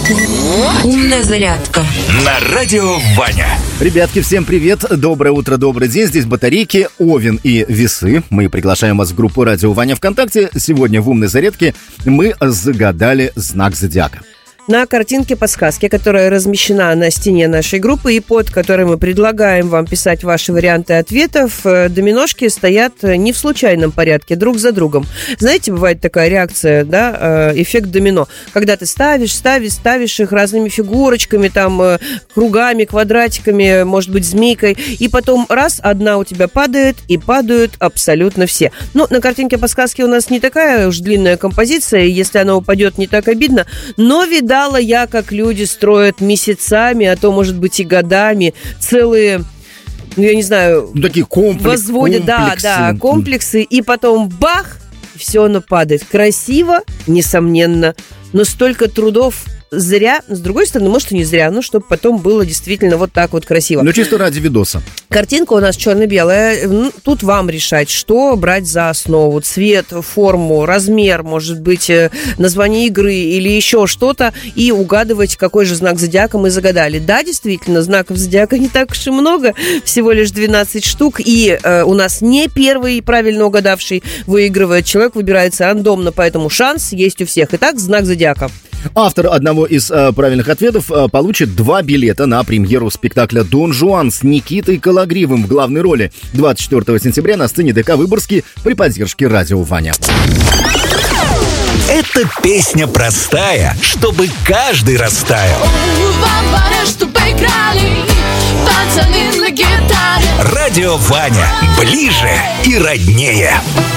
Умная зарядка На радио Ваня. Ребятки, всем привет, доброе утро, добрый день. Здесь батарейки, Овен и весы. Мы приглашаем вас в группу «Радио Ваня» ВКонтакте. Сегодня в «Умной зарядке» мы загадали знак зодиака. На картинке-подсказке, которая размещена на стене нашей группы и под которой мы предлагаем вам писать ваши варианты ответов, доминошки стоят не в случайном порядке, друг за другом. Знаете, бывает такая реакция, да, эффект домино, когда ты ставишь их разными фигурочками, там, кругами, квадратиками, может быть, змейкой, и потом раз, одна у тебя падает, и падают абсолютно все. Но на картинке-подсказке у нас не такая уж длинная композиция, и если она упадет, не так обидно, но видала я, как люди строят месяцами, а то, может быть, и годами целые, я не знаю, такие возводят, комплексы, и потом бах, все оно падает. Красиво, несомненно, но столько трудов зря, с другой стороны, может, и не зря, но чтобы потом было действительно вот так вот красиво. Ну, чисто ради видоса. Картинка у нас черно-белая. Тут вам решать, что брать за основу. Цвет, форму, размер, может быть, название игры или еще что-то, и угадывать, какой же знак зодиака мы загадали. Да, действительно, знаков зодиака не так уж и много, всего лишь 12 штук, и у нас не первый правильно угадавший выигрывает. Человек выбирается рандомно, поэтому шанс есть у всех. Итак, знак зодиака. Автор одного из правильных ответов получит 2 билета на премьеру спектакля «Дон Жуан» с Никитой Кологривым в главной роли 24 сентября на сцене ДК «Выборгский» при поддержке «Радио Ваня». Эта песня простая, чтобы каждый растаял. Радио Ваня. Ближе и роднее.